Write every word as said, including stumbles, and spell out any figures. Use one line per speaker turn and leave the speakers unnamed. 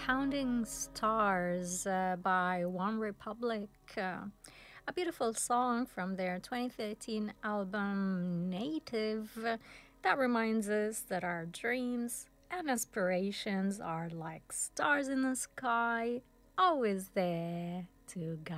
Counting Stars uh, by One Republic. Uh, a beautiful song from their twenty thirteen album Native uh, that reminds us that our dreams and aspirations are like stars in the sky, always there to guide.